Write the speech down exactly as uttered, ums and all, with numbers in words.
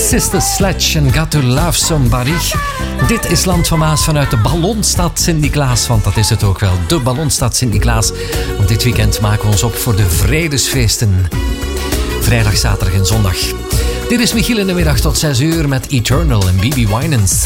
Sister Sledge en Got to Love Somebody. Dit is Land van Maas vanuit de Ballonstad Sint-Niklaas, want dat is het ook wel, de Ballonstad Sint-Niklaas. Want dit weekend maken we ons op voor de vredesfeesten. Vrijdag, zaterdag en zondag. Dit is Michiel in de middag tot zes uur met Eternal en B B Winans.